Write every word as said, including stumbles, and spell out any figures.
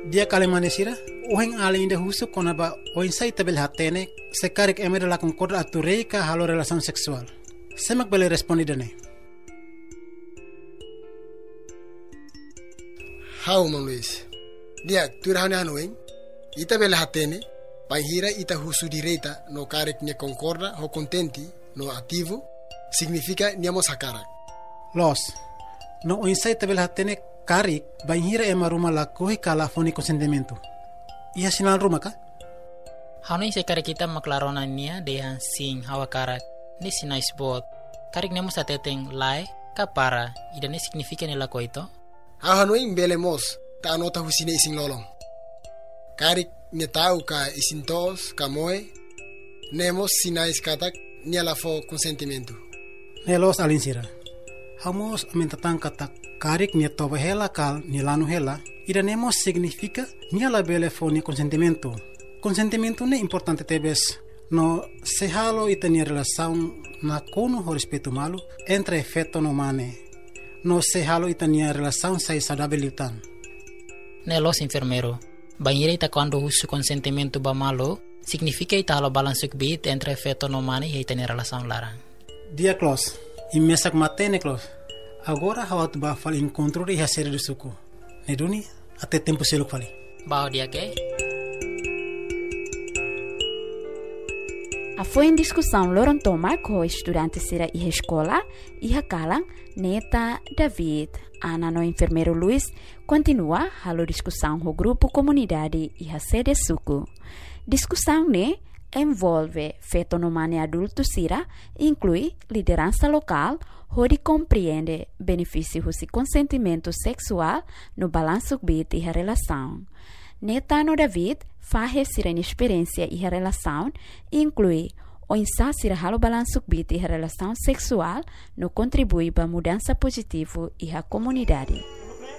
Dia kalemanesira, uheng além de husu konaba oinsai tabel hatene, sekarik emere la concorda atureika halo relação sexual. Semak bele respondidane. How, Mão Luiz? Dia, turahane hanueng, ita bele hatene, panhira ita husu direita no karik ne concorda ho contenti no ativo, significa niamo sakarak. Los, no oinsai tabel hatene karik, banhira ema ruma la kohi kala foni consentimento. Ia sinal ruma ka? Hanoi sekari kita maklarona nia dehan sing hawa karak ni sinais bot. Karik nemo sa teteng lai kapara idane significa nila ko ito. How hanoi mbele mos ta anota husine ising lolong. Karik ne tau ka isintos ka moe nemos sinais katak ni ala fo consentimento. Nelos alinsira. Hamos mentatang katak karik ni toba hela kal ni lanu hela ida nemos significa ni ala bele fo ni consentimento. Consentimento ne importante tebes no se halo ita ni relação na kono ho respeito malu entre efeito no mane. No se halo ita ni relação sai saudável utan. Nelos enfermero. Banhira ita quando husu consentimento ba malo significa ita halo balansuk bit entre efeito no mane e ita ni relação larang. Dia close. E mesak matene close. Agora hawat ba fal encontro de hacer do suco. Neduni até tempo selo fali. Bao dia ke? A foi em discussão Loron Toma com estudantes sira e escola e a kalang Neta David. Ana no enfermeiro Luiz continua a discussão com o grupo comunidade e a sede suco. Discussão ne envolve feto no mane adulto sira inclui liderança local onde compreende benefícios de consentimento sexual no balanço bit e a relação. Neta no David faz sira experiência e a relação inclui o insasir halo balanço bit e a relação sexual no contribui para mudança positiva e a comunidade.